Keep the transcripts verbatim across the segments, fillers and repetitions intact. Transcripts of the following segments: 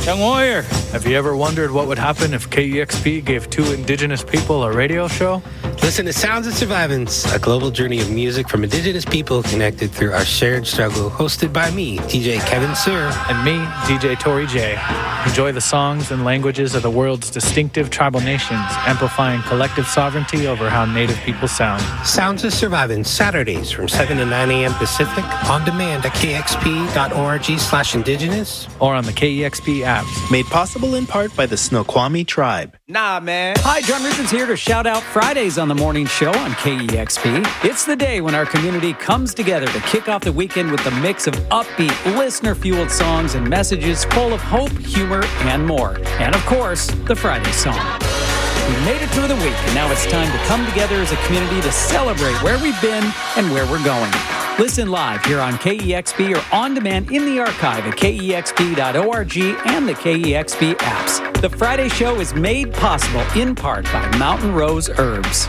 Young warrior, have you ever wondered what would happen if K E X P gave two indigenous people a radio show? Listen to Sounds of Survivance, a global journey of music from indigenous people connected through our shared struggle, hosted by me, D J Kevin Sir. And me, D J Tori J. Enjoy the songs and languages of the world's distinctive tribal nations, amplifying collective sovereignty over how native people sound. Sounds of Survivance, Saturdays from seven to nine a.m. Pacific, on demand at kxp.org slash indigenous. Or on the K E X P apps. Made possible in part by the Snoqualmie tribe. Nah, man. Hi, John Richards here to shout out Fridays on the morning show on K E X P. It's the day when our community comes together to kick off the weekend with a mix of upbeat, listener-fueled songs and messages full of hope, humor, and more. And, of course, the Friday song. We made it through the week, and now it's time to come together as a community to celebrate where we've been and where we're going. Listen live here on K E X P or on demand in the archive at K E X P dot org and the K E X P apps. The Friday show is made possible in part by Mountain Rose Herbs.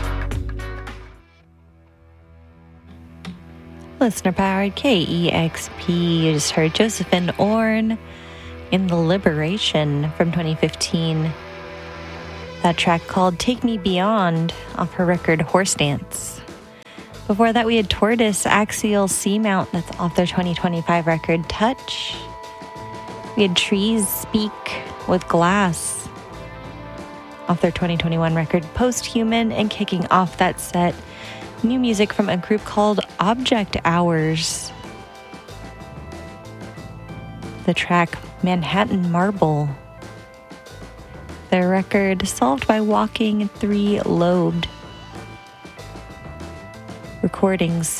Listener-powered K E X P. You just heard Josephine Orn in The Liberation from twenty fifteen. That track called Take Me Beyond off her record Horse Dance. Before that, we had Tortoise Axial Seamount, that's off their twenty twenty-five record Touch. We had Trees Speak with Glass off their twenty twenty-one record Posthuman, and kicking off that set, new music from a group called Object Hours. The track Manhattan Marble. Their record Solved by Walking Three-Lobed Recordings.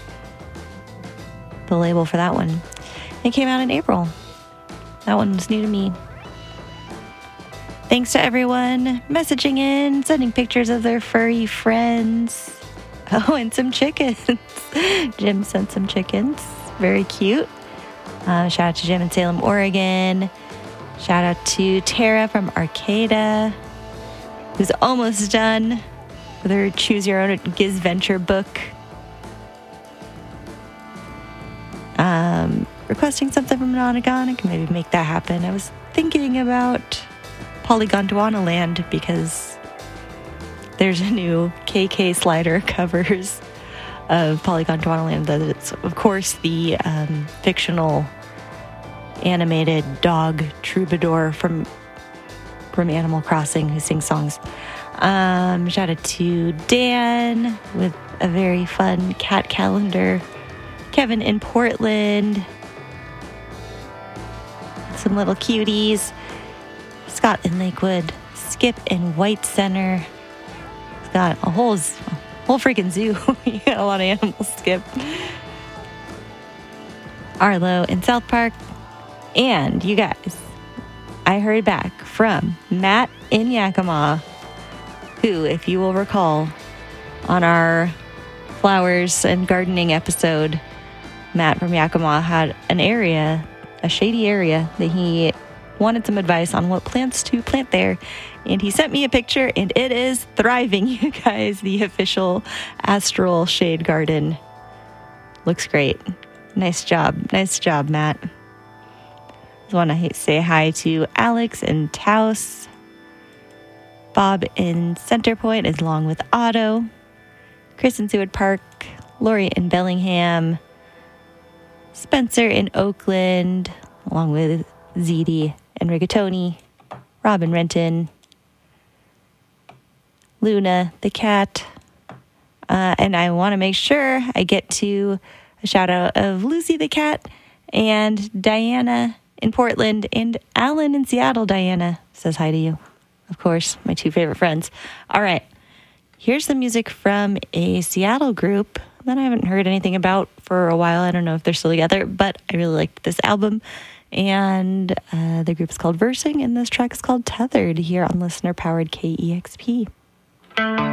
The label for that one. It came out in April. That one was new to me. Thanks to everyone messaging in, sending pictures of their furry friends. Oh, and some chickens. Jim sent some chickens. Very cute. Uh, shout out to Jim in Salem, Oregon. Shout out to Tara from Arcata, who's almost done with her Choose Your Own Gizventure book. Um, requesting something from Nonagon. I can maybe make that happen. I was thinking about Polygondwana Land because there's a new K K Slider covers of Polygondwana Land. That it's, of course, the um, fictional animated dog troubadour from from Animal Crossing who sings songs. Um, shout out to Dan with a very fun cat calendar. Kevin in Portland. Some little cuties. Scott in Lakewood. Skip in White Center. He's got a whole, a whole freaking zoo. You got a lot of animals, Skip. Arlo in South Park. And you guys, I heard back from Matt in Yakima, who, if you will recall, on our flowers and gardening episode, Matt from Yakima had an area, a shady area, that he wanted some advice on what plants to plant there. And he sent me a picture, and it is thriving, you guys. The official Astral Shade Garden. Looks great. Nice job. Nice job, Matt. I want to say hi to Alex in Taos, Bob in Center Point, along with Otto, Chris in Seward Park, Lori in Bellingham, Spencer in Oakland, along with Zeddy and Rigatoni, Robin Renton, Luna the cat, uh, and I want to make sure I get to a shout out of Lucy the cat and Diana in Portland, and Alan in Seattle. Diana says hi to you. Of course, my two favorite friends. All right. Here's the music from a Seattle group that I haven't heard anything about for a while. I don't know if they're still together, but I really liked this album. And uh, the group is called Versing, and this track is called Tethered here on listener-powered K E X P.